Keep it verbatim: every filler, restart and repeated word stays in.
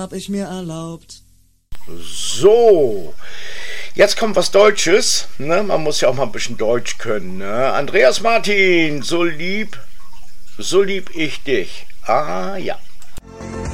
hab ich mir erlaubt. So, jetzt kommt was Deutsches, ne? Man muss ja auch mal ein bisschen Deutsch können, ne? Andreas Martin, so lieb, so lieb ich dich. Ah, ja.